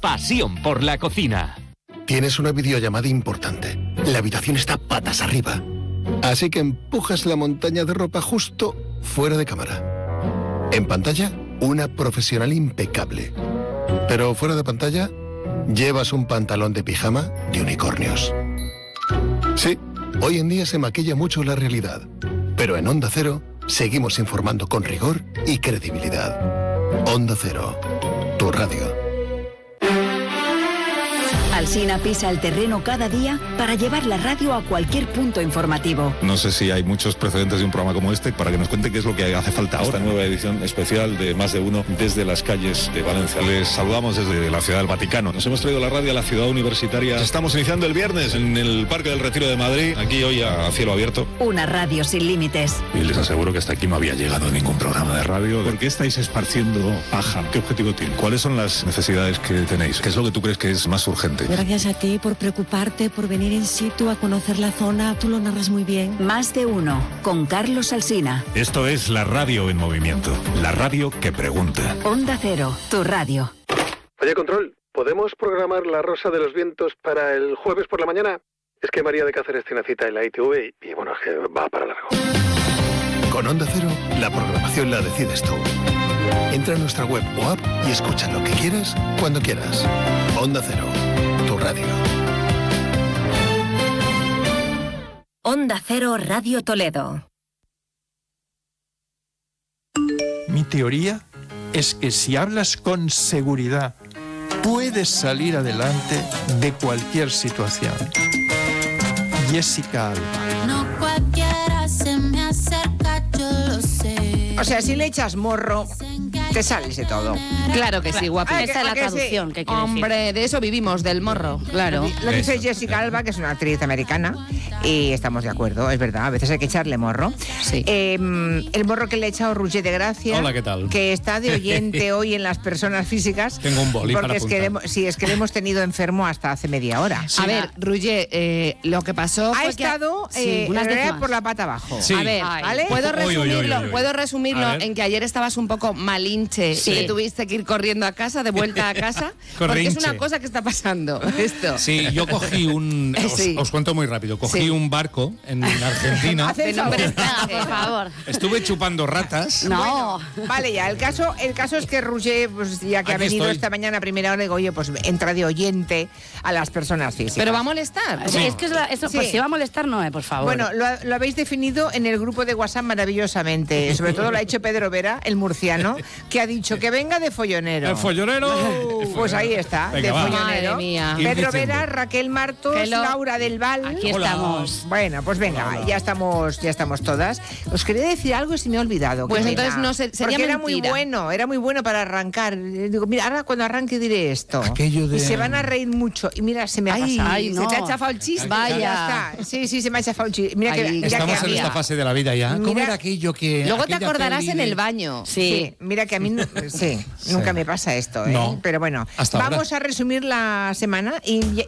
pasión por la cocina. Tienes una videollamada importante. La habitación está patas arriba. Así que empujas la montaña de ropa justo fuera de cámara. En pantalla, una profesional impecable. Pero fuera de pantalla, llevas un pantalón de pijama de unicornios. Sí, hoy en día se maquilla mucho la realidad. Pero en Onda Cero, seguimos informando con rigor y credibilidad. Onda Cero, tu radio. Alsina pisa el terreno cada día para llevar la radio a cualquier punto informativo. No sé si hay muchos precedentes de un programa como este para que nos cuente qué es lo que hace falta ahora. Esta nueva edición especial de Más de Uno desde las calles de Valencia. Les saludamos desde la Ciudad del Vaticano. Nos hemos traído la radio a la ciudad universitaria. Estamos iniciando el viernes en el Parque del Retiro de Madrid, aquí hoy a cielo abierto. Una radio sin límites. Y les aseguro que hasta aquí no había llegado ningún programa de radio. ¿Por qué estáis esparciendo paja? ¿Qué objetivo tiene? ¿Cuáles son las necesidades que tenéis? ¿Qué es lo que tú crees que es más urgente? Gracias a ti por preocuparte, por venir in situ a conocer la zona. Tú lo narras muy bien. Más de Uno, con Carlos Alsina. Esto es la radio en movimiento. La radio que pregunta. Onda Cero, tu radio. Oye, Control, ¿podemos programar La Rosa de los Vientos para el jueves por la mañana? Es que María de Cáceres tiene cita en la ITV y bueno, es que va para largo. Con Onda Cero, la programación la decides tú. Entra a nuestra web o app y escucha lo que quieras, cuando quieras. Onda Cero, tu radio. Onda Cero Radio Toledo. Mi teoría es que si hablas con seguridad, puedes salir adelante de cualquier situación. Jessica Alba. No cualquiera se me acerca, yo lo sé. O sea, si le echas morro, te sales de todo. Claro que sí, guapi. Esa es la traducción que quiere Hombre, de eso vivimos, del morro, claro. Lo dice Jessica Alba, que es una actriz americana, y estamos de acuerdo, es verdad, a veces hay que echarle morro. Sí. El morro que le ha echado Roger de Gracia. Hola, ¿qué tal? Que está de oyente hoy en las personas físicas. Tengo un boli porque para es que es que le hemos tenido enfermo hasta hace media hora. A ver, Roger, lo que pasó ha fue estado que... en realidad por la pata abajo. Sí. A ver, ¿vale? Puedo resumirlo en que ayer estabas un poco malinche y que tuviste que ir corriendo a casa, de vuelta a casa, porque es una cosa que está pasando, esto. Sí, yo cogí os cuento muy rápido, cogí un barco en Argentina. Por favor. Estuve chupando ratas. No. Bueno, vale, ya, el caso es que Roger, pues ya que Aquí ha venido estoy. esta mañana a primera hora, digo, oye, pues entra de oyente a las personas físicas. Pero va a molestar. Sí. Es que eso, Sí. pues si va a molestar, no, por favor. Bueno, lo habéis definido en el grupo de WhatsApp maravillosamente. Sobre todo lo ha hecho Pedro Vera, el murciano, que ha dicho que venga de follonero. ¡El follonero! Pues ahí está, Venga, de va. follonero. Madre mía. Pedro Vera, Raquel Martos, Hello. Laura del Val. Aquí Hola. estamos. Bueno, pues venga, Hola. ya estamos todas. Os quería decir algo y se me ha olvidado. Pues qué entonces pena. no sé, sería Porque mentira. era muy bueno para arrancar. Digo, mira, ahora cuando arranque diré esto. Aquello de- Y se van a reír mucho. Y mira, se me ha pasado. ay, no. Se te ha chafado el chiste. Vaya. Ya está. Sí, se me ha chafado un chiste. Mira Ay, que, mira Estamos que en había. esta fase de la vida ya. ¿Cómo Mira- era aquello que... Luego te aquella acordarás peli en de- el baño. Sí, mira que a mí mira que a mí no me pasa esto, ¿eh? No, Pero bueno, hasta vamos a resumir la semana y